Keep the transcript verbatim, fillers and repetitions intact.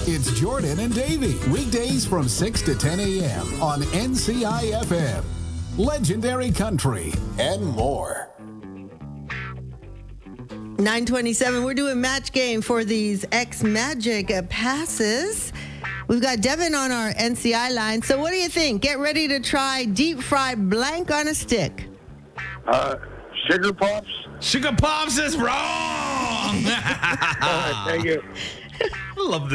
It's Jordan and Davey. Weekdays from six to ten a.m. on N C I F M. Legendary Country and more. nine twenty-seven, we're doing match game for these X Magic uh, passes. We've got Devin on our N C I line. So what do you think? Get ready to try deep fried blank on a stick. Uh, Sugar Pops. Sugar Pops is wrong. Uh, thank you. I love this.